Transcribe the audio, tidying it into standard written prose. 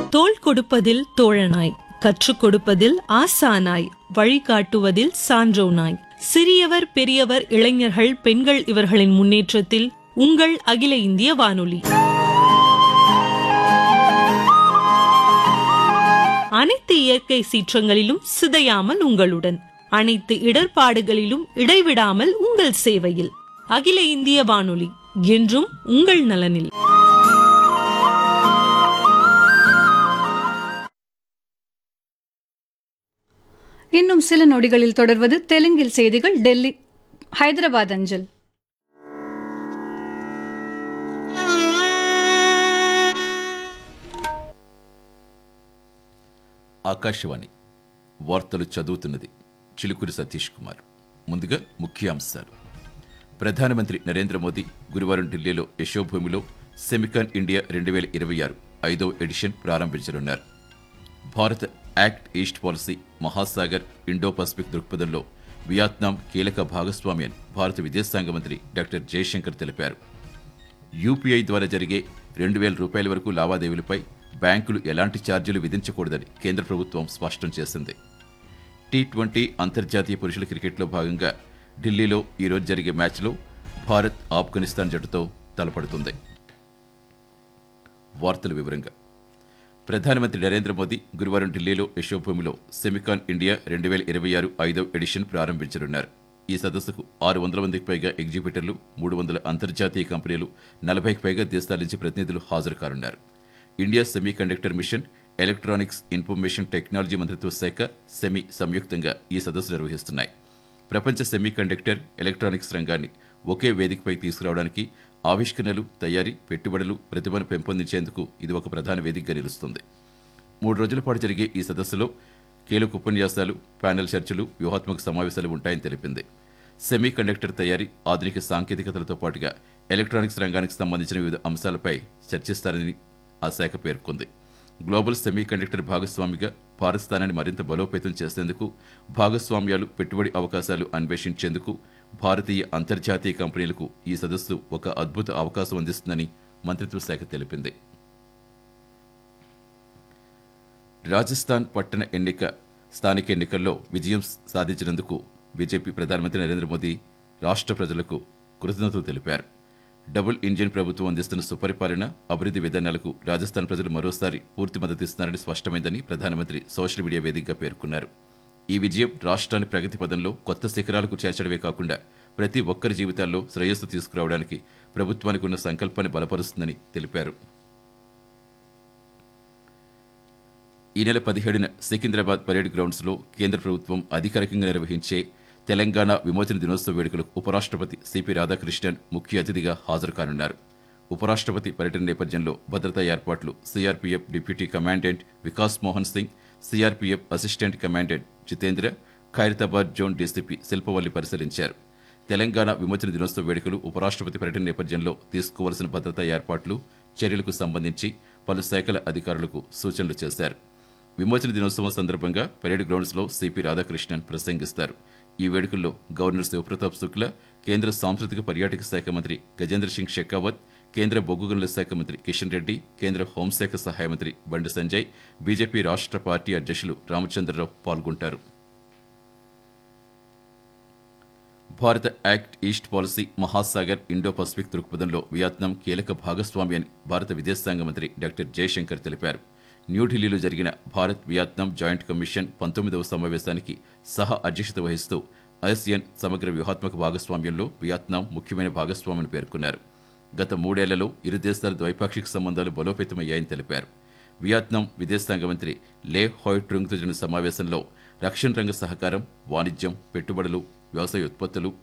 தோள் கொடுப்பதில் தோழனாய், கற்றுக் கொடுப்பதில் ஆசானாய், வழிகாட்டுவதில் சான்றோனாய், சிறியவர் பெரியவர் இளைஞர்கள் பெண்கள் இவர்களின் முன்னேற்றத்தில் உங்கள் அகில இந்திய வானொலி. அனைத்து இயற்கை சீற்றங்களிலும் சிதையாமல் உங்களுடன், அனைத்து இடர்பாடுகளிலும் இடைவிடாமல் உங்கள் சேவையில். அகில இந்திய வானொலி, என்றும் உங்கள் நலனில். இன்னும் சில நொடிகளில் தொடர்வது தெலுங்கில் செய்திகள். டெல்லி ஹைதராபாத் அஞ்சல். ఆకాశవాణి వార్తలు చదువుతున్నది చిలుకూరి సతీష్ కుమార్. ముందుగా ముఖ్యాంశాలు. ప్రధానమంత్రి నరేంద్ర మోదీ గురువారం ఢిల్లీలో యశోభూమిలో సెమికాన్ ఇండియా 2026 5వ ఎడిషన్ ప్రారంభించనున్నారు. Bharat act east policy, Mahasagar, Indo Pacific దృక్పథంలో వియత్నాం కీలక భాగస్వామి అని భారత విదేశాంగ మంత్రి డాక్టర్ జయశంకర్ తెలిపారు. యూపీఐ ద్వారా జరిగే 2,000 రూపాయల వరకు లావాదేవీలపై బ్యాంకులు ఎలాంటి ఛార్జీలు విధించకూడదని కేంద్ర ప్రభుత్వం స్పష్టం చేసింది. టీ20 అంతర్జాతీయ పురుషుల క్రికెట్లో భాగంగా ఢిల్లీలో ఈరోజు జరిగే మ్యాచ్లో భారత్ ఆఫ్ఘనిస్తాన్ జట్టుతో తలపడుతుంది. వార్తల వివరంగా. ప్రధానమంత్రి నరేంద్ర మోదీ గురువారం ఢిల్లీలో యశోభూమిలో సెమికాన్ ఇండియా 2026 5వ ఎడిషన్ ప్రారంభించనున్నారు. ఈ సదస్సుకు 600 మందికి పైగా ఎగ్జిబిటర్లు, 300 అంతర్జాతీయ కంపెనీలు, 40కి పైగా దేశాల నుంచి ప్రతినిధులు హాజరు కానున్నారు. India semi conductor machine, electronics information technology మంత్రిత్వ శాఖ, సెమీ సంయుక్తంగా ఈ సదస్సు నిర్వహిస్తున్నాయి. ప్రపంచ సెమీ కండక్టర్, ఎలక్ట్రానిక్స్ రంగాన్ని ఒకే వేదికపై తీసుకురావడానికి ఆవిష్కరణలు, తయారీ, పెట్టుబడులు, ప్రతిభను పెంపొందించేందుకు ఇది ఒక ప్రధాన వేదికగా నిలుస్తుంది. 3 రోజుల పాటు జరిగే ఈ సదస్సులో కీలక ఉపన్యాసాలు, ప్యానెల్ చర్చలు, వ్యూహాత్మక సమావేశాలు ఉంటాయని తెలిపింది. సెమీ కండక్టర్ తయారీ, ఆధునిక సాంకేతికతలతో పాటుగా ఎలక్ట్రానిక్స్ రంగానికి సంబంధించిన వివిధ అంశాలపై చర్చిస్తారని ఆ శాఖ పేర్కొంది. గ్లోబల్ సెమీ కండక్టర్ భాగస్వామిగా భారత్ స్థానాన్ని మరింత బలోపేతం చేసేందుకు, భాగస్వామ్యాలు, పెట్టుబడి అవకాశాలు అన్వేషించేందుకు భారతీయ అంతర్జాతీయ కంపెనీలకు ఈ సదస్సు ఒక అద్భుత అవకాశం అందిస్తుందని మంత్రిత్వ శాఖ తెలిపింది. రాజస్థాన్ పట్టణ స్థానిక ఎన్నికల్లో విజయం సాధించినందుకు బీజేపీ ప్రధానమంత్రి నరేంద్ర మోదీ రాష్ట్ర ప్రజలకు కృతజ్ఞతలు తెలిపారు. డబుల్ ఇంజిన్ ప్రభుత్వం అందిస్తున్న సుపరిపాలన, అభివృద్ధి విధానాలకు రాజస్థాన్ ప్రజలు మరోసారి పూర్తి మద్దతిస్తున్నారని స్పష్టమైందని ప్రధానమంత్రి సోషల్ మీడియా వేదికగా పేర్కొన్నారు. ఈ విజయం రాష్ట్రాన్ని ప్రగతి పదంలో కొత్త శిఖరాలకు చేర్చడమే కాకుండా ప్రతి ఒక్కరి జీవితాల్లో శ్రేయస్సు తీసుకురావడానికి ప్రభుత్వానికి ఉన్న సంకల్పాన్ని బలపరుస్తుందని తెలిపారు. ఈ నెల 17న సికింద్రాబాద్ పరేడ్ గ్రౌండ్స్లో కేంద్ర ప్రభుత్వం అధికారికంగా నిర్వహించే తెలంగాణ విమోచన దినోత్సవ వేడుకలకు ఉపరాష్ట్రపతి సిపి రాధాకృష్ణన్ ముఖ్య అతిథిగా హాజరు కానున్నారు. ఉపరాష్ట్రపతి పర్యటన నేపథ్యంలో భద్రతా ఏర్పాట్లు CRPF deputy commandant Vikas Mohan Singh, CRPF assistant commandant Jitendra, Khairatabad zone DCP Shilpavalli పరిశీలించారు. తెలంగాణ విమోచన దినోత్సవ వేడుకలు, ఉపరాష్ట్రపతి పర్యటన నేపథ్యంలో తీసుకోవాల్సిన భద్రతా ఏర్పాట్లు, చర్యలకు సంబంధించి పలు శాఖల అధికారులకు సూచనలు చేశారు. విమోచన దినోత్సవం సందర్భంగా పరేడ్ గ్రౌండ్స్లో సిపి రాధాకృష్ణన్ ప్రసంగిస్తారు. ఈ వేడుకల్లో గవర్నర్ శివప్రతాప్ శుక్లా, కేంద్ర సాంస్కృతిక పర్యాటక శాఖ మంత్రి గజేంద్ర సింగ్ షెకావత్, కేంద్ర బొగ్గు గనుల శాఖ మంత్రి కిషన్ రెడ్డి, కేంద్ర హోంశాఖ సహాయ మంత్రి బండి సంజయ్, బీజేపీ రాష్ట్ర పార్టీ అధ్యక్షులు రామచంద్రరావు పాల్గొంటారు. భారత act east policy, Mahasagar, Indo Pacific దృక్పథంలో వియత్నాం కీలక భాగస్వామి అని భారత విదేశాంగ మంత్రి డాక్టర్ జయశంకర్ తెలిపారు. న్యూఢిల్లీలో జరిగిన భారత్ వియత్నాం జాయింట్ కమిషన్ 19వ సమావేశానికి సహా అధ్యక్షత వహిస్తూ ఆసియాన్ సమగ్ర వ్యూహాత్మక భాగస్వామ్యంలో వియత్నాం ముఖ్యమైన భాగస్వామిని పేర్కొన్నారు. గత 3 ఏళ్లలో ఇరు దేశాల ద్వైపాక్షిక సంబంధాలు బలోపేతమయ్యాయని తెలిపారు. వియత్నాం విదేశాంగ మంత్రి లే హాయ్ ట్రుంగ్తో జరిగిన సమావేశంలో రక్షణ రంగ సహకారం, వాణిజ్యం, పెట్టుబడులు, వ్యవసాయ ఉత్పత్తులు,